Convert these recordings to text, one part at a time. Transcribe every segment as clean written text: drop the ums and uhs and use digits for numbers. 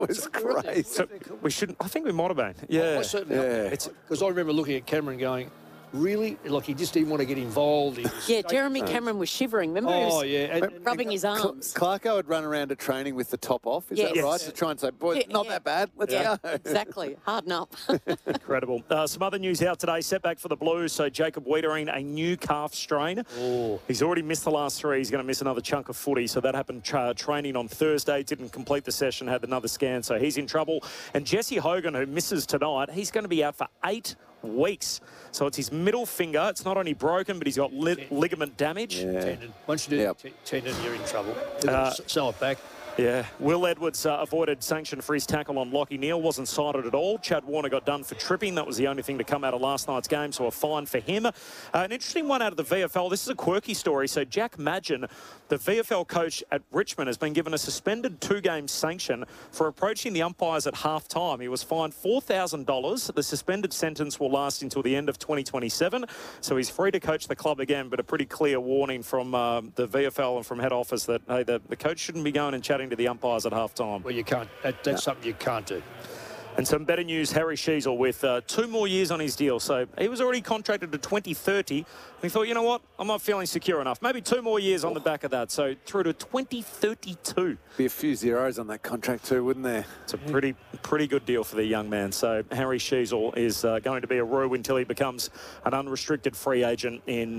was crazy. So we shouldn't. I think we might have been. Yeah. I certainly because Yeah. I remember looking at Cameron going, really? Like he just didn't want to get involved. Yeah, Jeremy Cameron was shivering. Remember? He was And rubbing his arms. Clarko would run around to training with the top off. Is that Yes. right? To try and say, boy, not that bad. Let's go. Exactly. Harden up. Incredible. Some other news out today. Setback for the Blues. So Jacob Wiedering, a new calf strain. He's already missed the last 3. He's going to miss another chunk of footy. So that happened training on Thursday. Didn't complete the session. Had another scan. So he's in trouble. And Jesse Hogan, who misses tonight, he's going to be out for 8 weeks. So it's his middle finger. It's not only broken, but he's got ligament damage. Tendon. Once you do tendon, you're in trouble. Sew it back. Yeah. Will Edwards avoided sanction for his tackle on Lockie Neal. Wasn't cited at all. Chad Warner got done for tripping. That was the only thing to come out of last night's game, so a fine for him. An interesting one out of the VFL. This is a quirky story. So Jack Madgen, the VFL coach at Richmond, has been given a suspended 2-game sanction for approaching the umpires at half-time. He was fined $4,000. The suspended sentence will last until the end of 2027, so he's free to coach the club again, but a pretty clear warning from the VFL and from head office that, hey, the coach shouldn't be going and chatting to the umpires at half-time. Well, you can't. That's something you can't do. And some better news, Harry Sheezel with 2 more years on his deal. So he was already contracted to 2030. And he thought, you know what, I'm not feeling secure enough. Maybe 2 more years on the back of that. So through to 2032. Be a few zeros on that contract too, wouldn't there? It's a pretty good deal for the young man. So Harry Sheezel is going to be a Roo until he becomes an unrestricted free agent in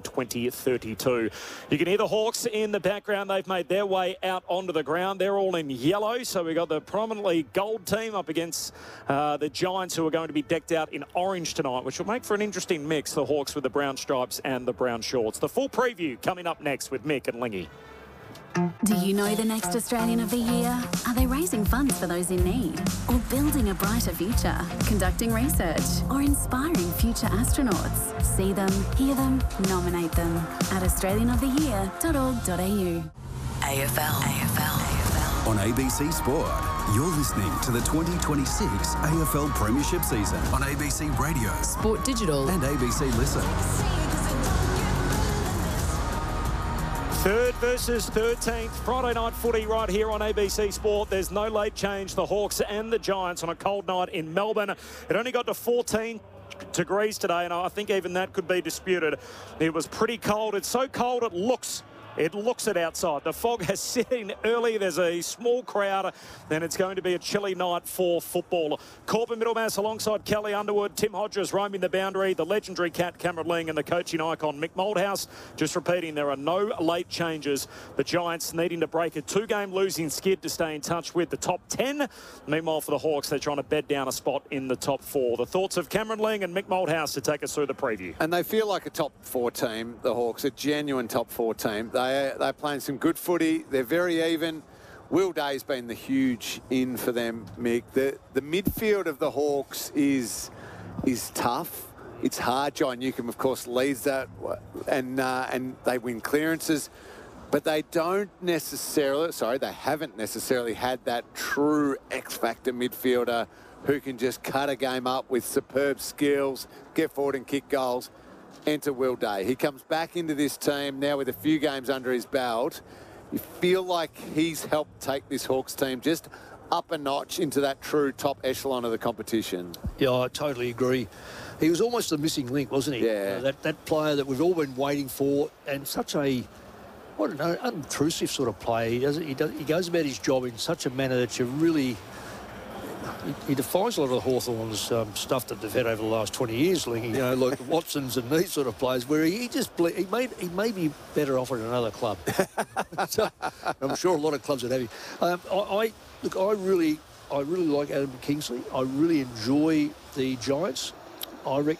2032. You can hear the Hawks in the background. They've made their way out onto the ground. They're all in yellow. So we've got the prominently gold team up against the Giants, who are going to be decked out in orange tonight, which will make for an interesting mix, the Hawks with the brown stripes and the brown shorts. The full preview coming up next with Mick and Lingy. Do you know the next Australian of the Year? Are they raising funds for those in need? Or building a brighter future? Conducting research? Or inspiring future astronauts? See them, hear them, nominate them at australianoftheyear.org.au. AFL. On ABC Sport, you're listening to the 2026 AFL Premiership season on ABC Radio, Sport Digital and ABC Listen. 3rd versus 13th Friday night footy right here on ABC Sport. There's no late change. The Hawks and the Giants on a cold night in Melbourne. It only got to 14 degrees today, and I think even that could be disputed. It was pretty cold. It's so cold it looks it outside. The fog has set in early. There's a small crowd, and it's going to be a chilly night for football. Corbin Middlemass alongside Kelly Underwood, Tim Hodges roaming the boundary, the legendary Cat Cameron Ling, and the coaching icon Mick Moldhouse. Just repeating, there are no late changes. The Giants needing to break a 2-game losing skid to stay in touch with the top 10. Meanwhile, for the Hawks, they're trying to bed down a spot in the top 4. The thoughts of Cameron Ling and Mick Moldhouse to take us through the preview. And they feel like a top 4 team, the Hawks, a genuine top 4 team. They're playing some good footy. They're very even. Will Day's been the huge in for them, Mick. The midfield of the Hawks is tough. It's hard. John Newcombe, of course, leads that, and they win clearances. But they haven't necessarily had that true X-factor midfielder who can just cut a game up with superb skills, get forward and kick goals. Enter Will Day. He comes back into this team now with a few games under his belt. You feel like he's helped take this Hawks team just up a notch into that true top echelon of the competition. Yeah, I totally agree. He was almost the missing link, wasn't he? Yeah. That player that we've all been waiting for, and such a, unobtrusive sort of player. He goes about his job in such a manner that you really... He defies a lot of the Hawthorns stuff that they've had over the last 20 years, Lingy, you know, like the Watsons and these sort of players, where he may be better off at another club. So, I'm sure a lot of clubs would have him. I really like Adam Kingsley. I really enjoy the Giants. I'm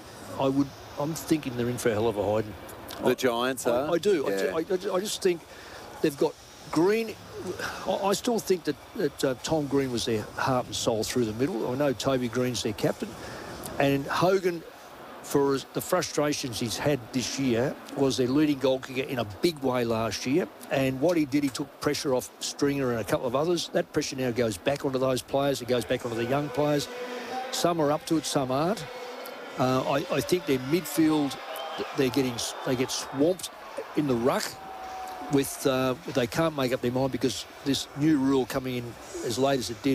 thinking they're in for a hell of a hiding. The Giants are? I do. Yeah. I just think they've got Green. I still think that Tom Green was their heart and soul through the middle. I know Toby Green's their captain. And Hogan, for the frustrations he's had this year, was their leading goal kicker in a big way last year. And what he did, he took pressure off Stringer and a couple of others. That pressure now goes back onto those players. It goes back onto the young players. Some are up to it, some aren't. I think their midfield, they get swamped in the ruck. they can't make up their mind because this new rule coming in as late as it did